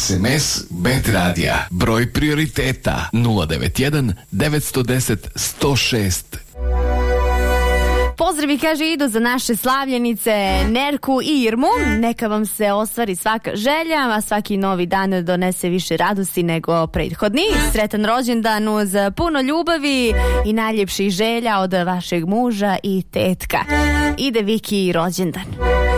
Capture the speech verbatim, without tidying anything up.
S M S Bet Radija. Broj prioriteta nula devet jedan devet jedan nula jedan jedan nula šest. Pozdravi, kaže, idu za naše slavljenice Nerku i Irmu. Neka vam se ostvari svaka želja, a svaki novi dan donese više radosti nego prethodni. Sretan rođendan uz puno ljubavi i najljepših želja od vašeg muža i tetka. Ide Viki rođendan.